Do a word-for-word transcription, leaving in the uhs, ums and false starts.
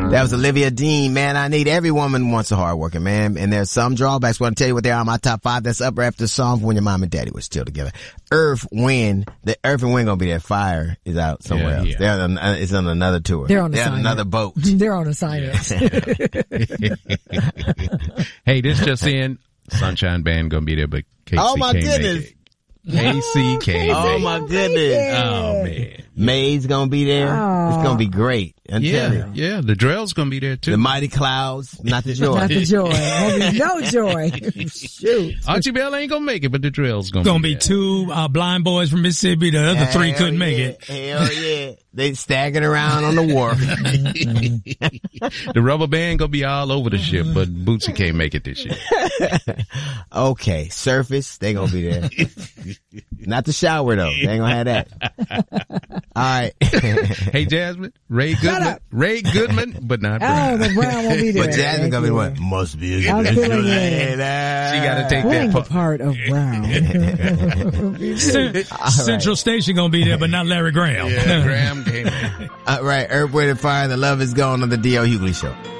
That was Olivia Dean. Man, I need every woman wants a hard working man. And there's some drawbacks. I want to tell you what they are on my top five. That's up after the song when your mom and daddy were still together. Earth, Wind. The Earth and Wind gonna be there. Fire is out somewhere yeah, else. Yeah. They're on, uh, it's on another tour. They're on, They're on another boat. They're on assignment. Hey, this just in. Sunshine Band gonna be there, but K C Oh my can't goodness. make it. K C can't Oh make my it. goodness. Oh man. May's gonna be there. Oh. It's gonna be great. I'm Yeah, telling you. yeah. The Drell's gonna be there too. The Mighty Clouds, not the Joy. Not the joy. Won't be no joy. Shoot. Archie Bell ain't gonna make it, but the Drell's gonna, Gonna be be there. two uh, blind boys from Mississippi. The other three Hell couldn't yeah. make it. Hell yeah. They staggered around on the wharf. The rubber band gonna be all over the ship, but Bootsy can't make it this year. Okay. Surface, they gonna be there. Not the shower though. They ain't gonna have that. All right. Hey Jasmine, Ray Goodman, up. Ray Goodman, but not Oh, Brown. the Brown won't be there. But Jasmine gonna be what? Must be a I'm good feeling lady. She gotta take Playing that the part. part of Brown. Cent- Central Station gonna be there, but not Larry Graham. Yeah, Graham came in. All right. Earth, Wind and Fire. The love is gone on the D L Hughley Show.